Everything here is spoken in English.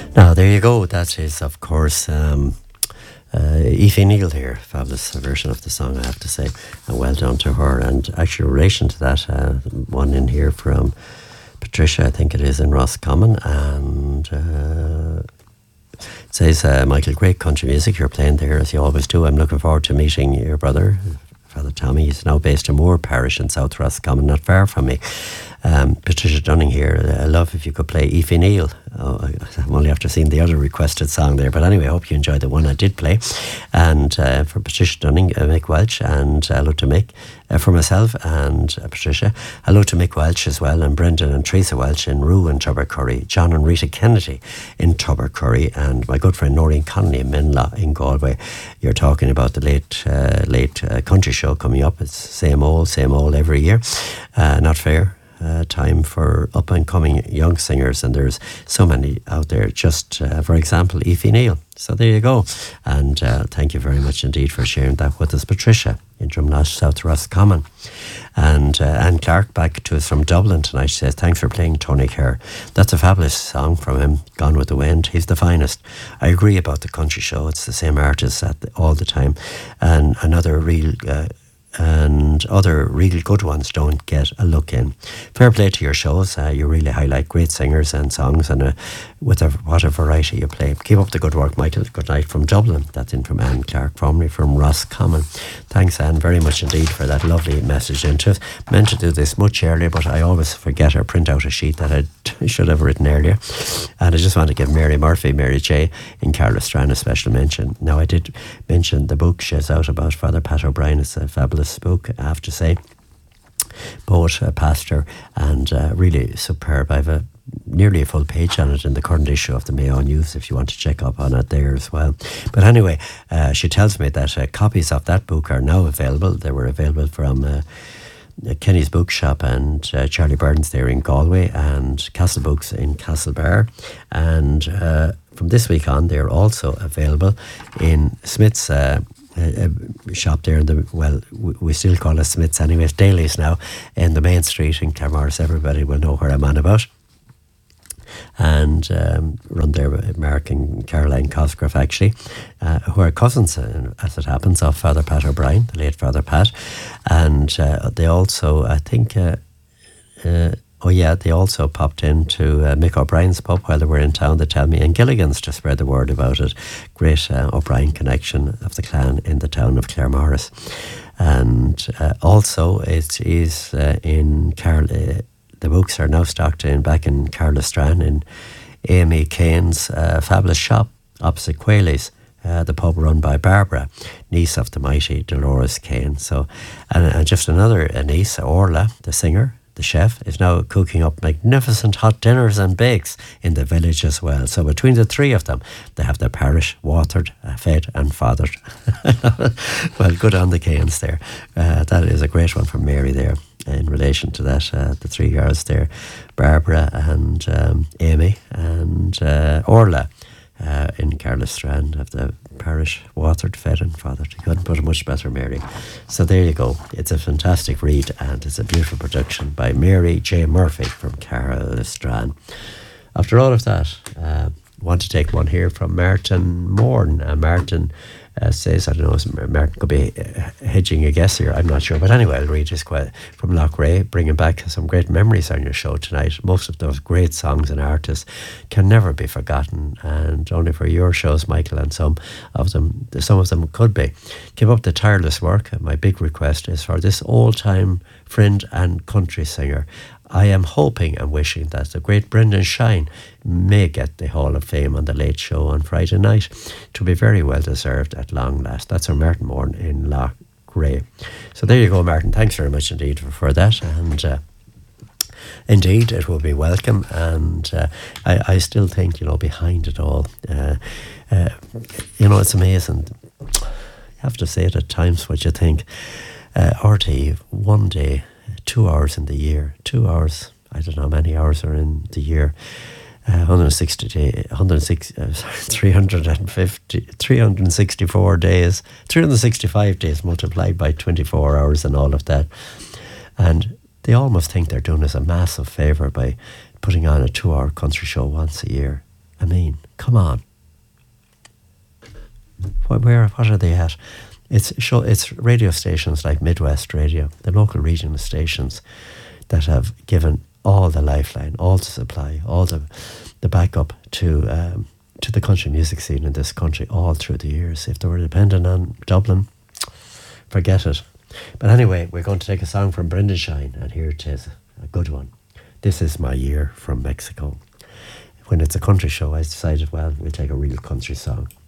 Now, there you go. That is, of course, Aoife Neal here. Fabulous version of the song, I have to say. And well done to her. And actually, in relation to that, one in here from Patricia, I think it is, in Roscommon. And it says, Michael, great country music you're playing there, as you always do. I'm looking forward to meeting your brother, Father Tommy. He's now based in Moore Parish in South Roscommon, not far from me. Patricia Dunning here. I love if you could play Aoife Neal. I'm only after seeing the other requested song there, but anyway, I hope you enjoyed the one I did play. And for Patricia Dunning, Mick Welch, and hello to Mick. For myself and Patricia, hello to Mick Welch as well, and Brendan and Teresa Welch in Rue and Tubbercurry, John and Rita Kennedy in Tubbercurry, and my good friend Noreen Connolly in Minlaw in Galway. You're talking about the late country show coming up. It's same old every year. Not fair. Time for up and coming young singers, and there's so many out there. Just for example, Aoife Neal. So there you go, and thank you very much indeed for sharing that with us, Patricia in Drumnash, South Roscommon. And Anne Clark back to us from Dublin tonight. She says, thanks for playing Tony Kerr. That's a fabulous song from him, Gone with the Wind. He's the finest. I agree about the country show. It's the same artists all the time, and other real good ones don't get a look in. Fair play to your shows. You really highlight great singers and songs, and what a variety you play. Keep up the good work, Michael. Good night from Dublin. That's in from Anne Clark, formerly from Roscommon. Thanks, Anne, very much indeed for that lovely message into us. Meant to do this much earlier, but I always forget or print out a sheet that I should have written earlier. And I just want to give Mary Murphy, Mary J in Carlostrand, a special mention. Now, I did mention the book she has out about Father Pat O'Brien. It's a fabulous book, I have to say. Poet, pastor, and really superb. I have nearly a full page on it in the current issue of the Mayo News, if you want to check up on it there as well. But anyway, she tells me that copies of that book are now available. They were available from Kenny's Bookshop and Charlie Burns there in Galway, and Castle Books in Castlebar. And from this week on, they're also available in Smith's shop there we still call it Smith's anyway, it's Daly's now, in the main street in Claremorris. Everybody will know where I'm on about. And run there with Mark and Caroline Cosgrove, actually, who are cousins, as it happens, of Father Pat O'Brien, the late Father Pat. And they also, I think, they also popped into Mick O'Brien's pub while they were in town, they tell me, and Gilligan's to spread the word about it. Great O'Brien connection of the clan in the town of Claremorris. And also it is in the books are now stocked back in Carlostrand in Amy Kane's fabulous shop opposite Quailey's, the pub run by Barbara, niece of the mighty Dolores Kane. So, and just another niece, Orla, the singer, the chef, is now cooking up magnificent hot dinners and bakes in the village as well. So between the three of them, they have their parish watered, fed and fathered. Well, good on the Canes there. That is a great one from Mary there in relation to that. The three girls there, Barbara and Amy and Orla, in Carlostrand, have the parish watered, fed and fathered. You couldn't put it much better, Mary. So there you go. It's a fantastic read, and it's a beautiful production by Mary J. Murphy from Carlostrand. After all of that, I want to take one here from Martin Morn. Martin says, I don't know, Martin could be hedging a guess here, I'm not sure, but anyway, I'll read this quote from Lochray, bringing back some great memories on your show tonight. Most of those great songs and artists can never be forgotten, and only for your shows, Michael, and some of them could be. Keep up the tireless work. My big request is for this old-time friend and country singer. I am hoping and wishing that the great Brendan Shine may get the Hall of Fame on the Late Show on Friday night. To be very well deserved at long last. That's from Martin Moore in Lochray. So there you go, Martin. Thanks very much indeed for that. And indeed, it will be welcome. And I still think, behind it all, it's amazing. You have to say it at times what you think. RT, one day, 2 hours in the year, 2 hours, I don't know how many hours are in the year, 364 days, 365 days multiplied by 24 hours and all of that. And they almost think they're doing us a massive favour by putting on a 2 hour country show once a year. I mean, come on. What are they at? It's radio stations like Midwest Radio, the local regional stations that have given all the lifeline, all the supply, all the backup to the country music scene in this country all through the years. If they were dependent on Dublin, forget it. But anyway, we're going to take a song from Brendan Shine, and here it is, a good one. This Is My Year from Mexico. When it's a country show, I decided, well, we'll take a real country song.